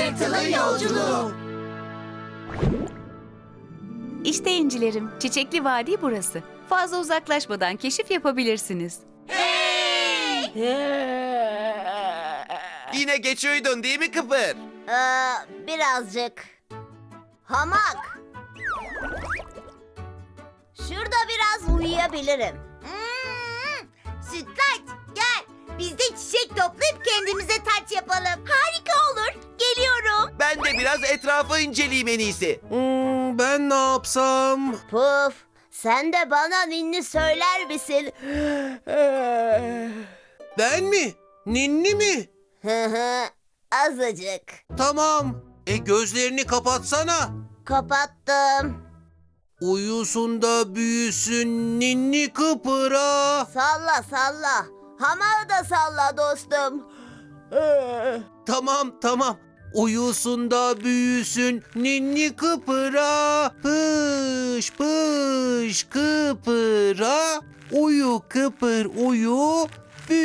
Ayrıntılı yolculuğu. İşte incilerim, Çiçekli Vadi burası. Fazla uzaklaşmadan keşif yapabilirsiniz. Yine geç uyudun değil mi Kıpır? Birazcık. Hamak. Şurada biraz uyuyabilirim. Sütlaç gel. Biz de çiçek toplayıp kendimize taç yapalım. Harika olur. Geliyorum. Ben de biraz etrafı inceleyeyim en iyisi. Ben ne yapsam? Puf, sen de bana ninni söyler misin? Ben mi? Ninni mi? Hı hı, azıcık. Tamam. Gözlerini kapatsana. Kapattım. Uyusun da büyüsün ninni Kıpır'a. Salla salla. Hamağı da salla dostum. Tamam. Uyusun da büyüsün ninni Kıpır'a. Pış pış Kıpır'a. Uyu Kıpır uyu.